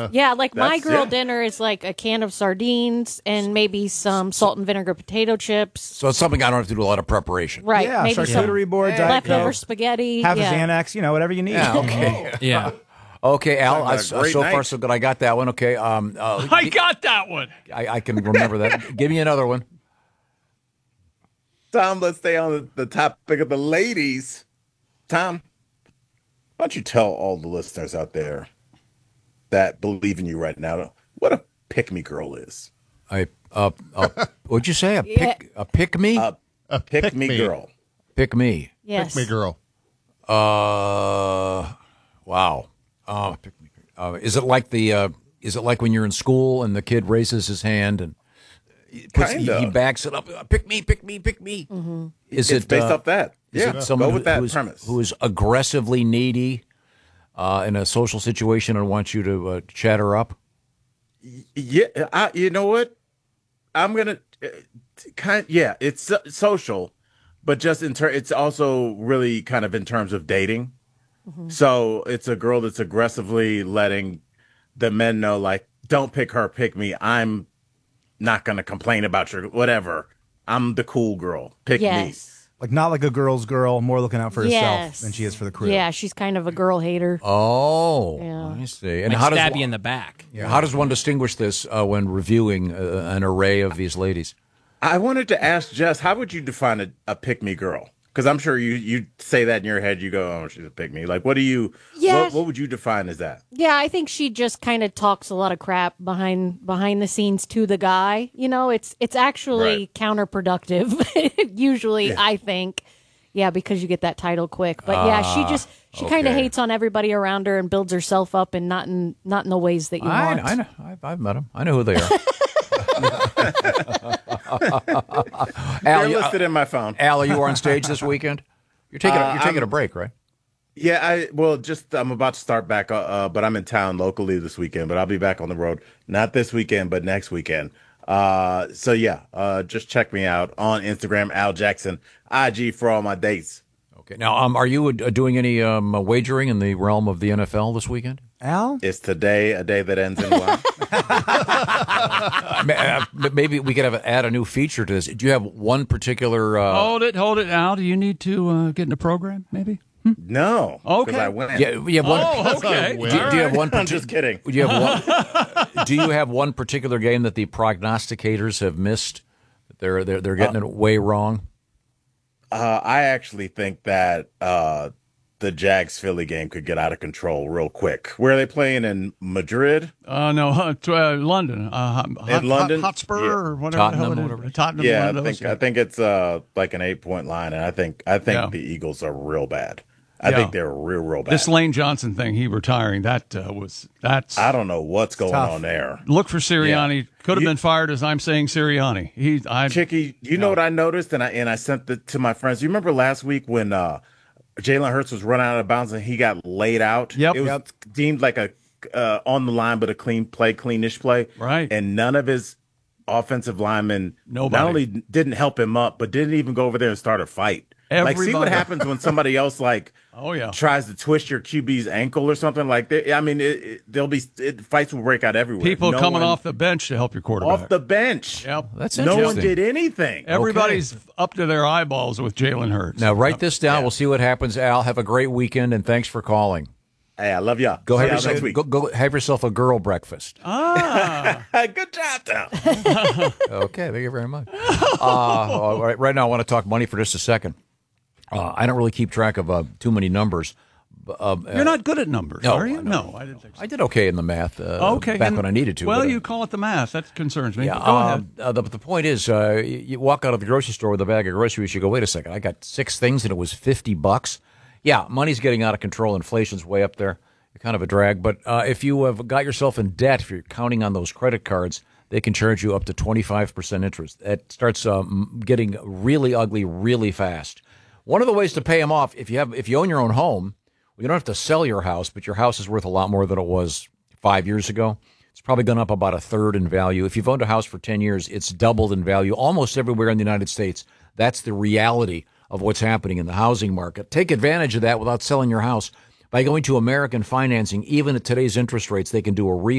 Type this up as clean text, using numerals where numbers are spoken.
Yeah, like my That's- girl yeah. dinner is like a can of sardines and maybe some salt and vinegar potato chips. So it's something I don't have to do a lot of preparation. Right. Yeah, maybe some charcuterie board, Diet leftover Coke, spaghetti. half yeah. a Xanax, whatever you need. Yeah, okay. Yeah. Okay, Al, Talking about a great so far night. so good. I got that one. Okay. I got that one. I can remember that. Give me another one. Tom, let's stay on the topic of the ladies. Tom, why don't you tell all the listeners out there that believe in you right now what a pick-me girl is? What'd you say? A pick me? A pick-me pick-me. girl. Pick me. Yes. Pick me, girl. Wow. Is it like is it like when you're in school and the kid raises his hand and he Kinda. backs it up? Pick me, pick me, pick me. Mm-hmm. Is It's it based off that. is Yeah, it someone go with that who's, premise. who is aggressively needy in a social situation and wants you to chat her up? Yeah, you know what? I'm gonna yeah. It's social, but just it's also really kind of in terms of dating. So it's a girl that's aggressively letting the men know, like, don't pick her, pick me. I'm not gonna complain about your whatever. I'm the cool girl. Pick me. Yes. Like not like a girl's girl, more looking out for herself Yes. than she is for the crew. Yeah, she's kind of a girl hater. Oh, Yeah. I see. And Like how does stab one, you in the back. how does one distinguish this when reviewing an array of these ladies? I wanted to ask Jess, how would you define a pick me girl? Because I'm sure you say that in your head. You go, oh, she's a pick me. Like, what do you? Yes. What would you define as that? Yeah, I think she just kind of talks a lot of crap behind the scenes to the guy. It's actually counterproductive. Usually, I think. Yeah, because you get that title quick. But yeah, she kind of okay. hates on everybody around her and builds herself up and not in the ways that you want. I know. I've met them. I know who they are. They're listed in my phone. Al, are you on stage this weekend? You're taking a break, right? Yeah, I'm about to start back, but I'm in town locally this weekend, but I'll be back on the road, not this weekend, but next weekend. Just check me out on Instagram, Al Jackson, IG for all my dates. Okay. Now, are you doing any wagering in the realm of the NFL this weekend? Al? It's today, a day that ends in Y. Maybe we could add a new feature to this. Do you have one particular? Hold it, Al. Do you need to get in the program, maybe? No. Okay. 'Cause I win. Yeah, you have one. Oh, okay. Do you have one? I'm just kidding. Do you have one? Do you have one particular game that the prognosticators have missed? They're getting it way wrong. I actually think that the Jags Philly game could get out of control real quick. Where are they playing in Madrid? No, London. In London? Hotspur Yeah. or whatever. Tottenham, the hell it is. whatever. Tottenham. Yeah, one of those, I think it's like an 8-point line, and I think Yeah. the Eagles are real bad. I Yeah. think they're real bad. This Lane Johnson thing, he retiring, that's I don't know what's going tough. on there. look for Sirianni. Yeah. Could have You- been fired as I'm saying Sirianni. Chicky, you know what I noticed, and I sent it to my friends. You remember last week when Jalen Hurts was running out of bounds and he got laid out? Yep. It was deemed like a on the line, but a cleanish play. Right. And none of his offensive linemen Nobody. not only didn't help him up, but didn't even go over there and start a fight. Like, see what Everybody. happens when somebody else Oh, yeah. tries to twist your QB's ankle or something like that. Fights will break out everywhere. People No coming one- off the bench to help your quarterback. off the bench. Yep. That's No one interesting. did anything. Everybody's up to their eyeballs with Jalen Hurts. Now write this down. We'll see what happens. Al, have a great weekend, and thanks for calling. Hey, I love y'all. Go See have y'all yourself next week. go have yourself a girl breakfast. Good job, Tom. Okay, thank you very much. Right now, I want to talk money for just a second. I don't really keep track of too many numbers. You're not good at numbers, No, are you? no. No, I didn't think so. I did okay in the math Okay. back and- when I needed to. Well, but, you call it the math. That concerns me. Yeah, Go ahead. the point is, you walk out of the grocery store with a bag of groceries, you go, wait a second, I got 6 things and it was $50. Yeah, money's getting out of control. Inflation's way up there. Kind of a drag. But if you have got yourself in debt, if you're counting on those credit cards, they can charge you up to 25% interest. That starts getting really ugly really fast. One of the ways to pay them off, if you own your own home, you don't have to sell your house, but your house is worth a lot more than it was 5 years ago. It's probably gone up about a third in value. If you've owned a house for 10 years, it's doubled in value almost everywhere in the United States. That's the reality of what's happening in the housing market. Take advantage of that without selling your house. By going to American Financing, even at today's interest rates, they can do a